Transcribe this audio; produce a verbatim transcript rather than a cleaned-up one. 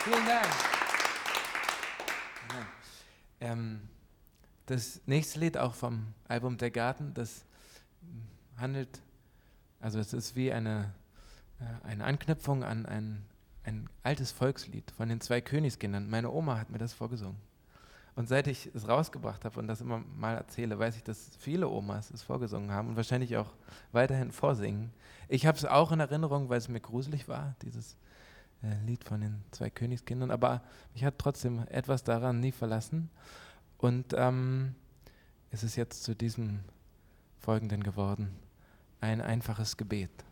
Vielen Dank. Ähm, das nächste Lied, auch vom Album Der Garten, das handelt, also es ist wie eine, äh, eine Anknüpfung an ein, ein altes Volkslied von den zwei Königskindern. Meine Oma hat mir das vorgesungen. Und seit ich es rausgebracht habe und das immer mal erzähle, weiß ich, dass viele Omas es vorgesungen haben und wahrscheinlich auch weiterhin vorsingen. Ich habe es auch in Erinnerung, weil es mir gruselig war, dieses äh, Lied von den zwei Königskindern, aber mich hat trotzdem etwas daran nie verlassen. Und ähm, es ist jetzt zu diesem Folgenden geworden, ein einfaches Gebet.